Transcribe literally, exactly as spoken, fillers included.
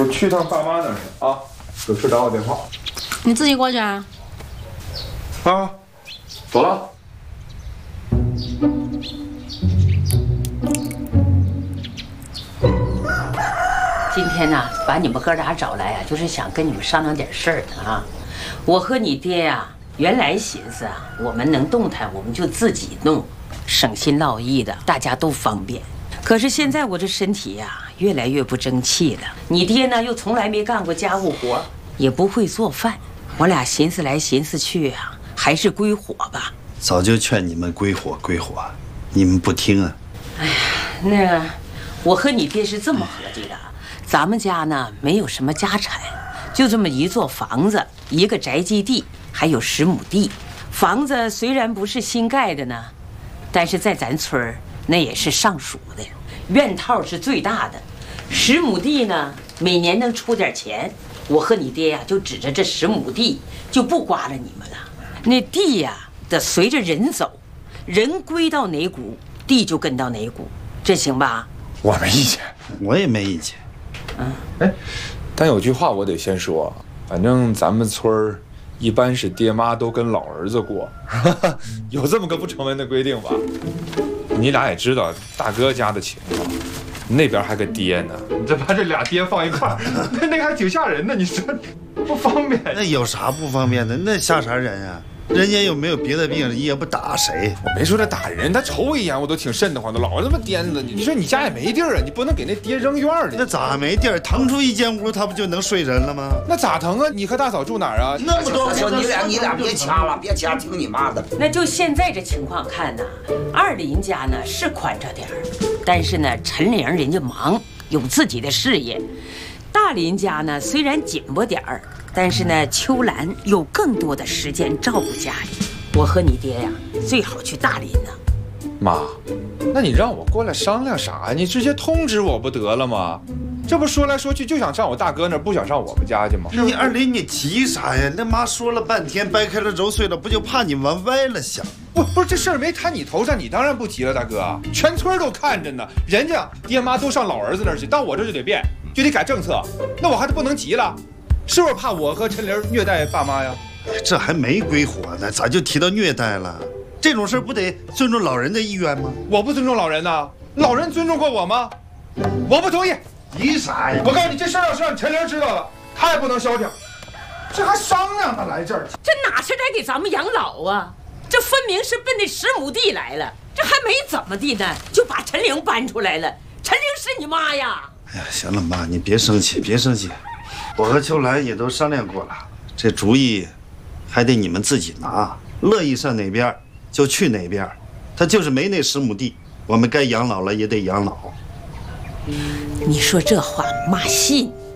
去趟爸妈那儿去啊，有事打我电话。 你自己过去啊。 啊，走了。 今天呢，把你们哥俩找来呀、啊，就是想跟你们商量点事儿的啊。我和你爹呀、啊，原来寻思啊，我们能动弹，我们就自己弄，省心落意的，大家都方便。可是现在我这身体呀、啊，越来越不争气了。你爹呢，又从来没干过家务活，也不会做饭。我俩寻思来寻思去啊，还是归伙吧。 早就劝你们归伙归伙，你们不听啊。 哎呀，那个，我和你爹是这么合计的。咱们家呢没有什么家产，就这么一座房子，一个宅基地，还有十亩地。房子虽然不是新盖的呢，但是在咱村儿那也是上属的，院套是最大的。十亩地呢，每年能出点钱。我和你爹呀、啊，就指着这十亩地就不刮了你们了。那地呀、啊，得随着人走，人归到哪股，地就跟到哪股，这行吧？ 我没意见， 我也没意见。 嗯，哎，但有句话我得先说，反正咱们村儿一般是爹妈都跟老儿子过，有这么个不成文的规定吧？你俩也知道大哥家的情况，那边还个爹呢，你这把这俩爹放一块儿，那那个还挺吓人的，你说不方便？ 那有啥不方便的？那吓啥人啊？人家又没有别的病，也不打谁。 我没说他打人，他瞅我一眼我都挺瘆得慌的，老他妈颠子。你说你家也没地儿啊，你不能给那爹扔院里。 那咋没地儿？腾出一间屋，他不就能睡人了吗？ 那咋腾啊？你和大嫂住哪儿啊？ 那么多，你俩你俩别掐了，别掐，听你妈的。 那就现在这情况看呢，二林家呢是宽着点儿，但是呢陈玲人家忙，有自己的事业。大林家呢虽然紧巴点儿，但是呢秋兰有更多的时间照顾家里。我和你爹呀，最好去大林呢。 妈，那你让我过来商量啥呀？你直接通知我不得了吗？这不说来说去就想上我大哥那儿，不想上我们家去吗？ 你二林，你急啥呀？那妈说了半天，掰开了揉碎了，不就怕你往歪了想？ 不，不是这事儿没摊你头上，你当然不急了，大哥。全村都看着呢，人家爹妈都上老儿子那儿去，到我这就得变，就得改政策，那我还是不能急了，是不是怕我和陈玲虐待爸妈呀？ 这还没归伙呢，咋就提到虐待了？这种事不得尊重老人的意愿吗？ 我不尊重老人呐，老人尊重过我吗？我不同意。 急啥呀？ 我告诉你，这事儿要是让陈玲知道了，她也不能消停。这还商量呢，来这儿？ 这哪是来给咱们养老啊？这分明是奔那十亩地来了。这还没怎么地呢，就把陈玲搬出来了。陈玲是你妈呀！ 哎呀，行了，妈，你别生气，别生气。我和秋兰也都商量过了，这主意还得你们自己拿，乐意上哪边就去哪边。他就是没那十亩地，我们该养老了也得养老。 你说这话妈信？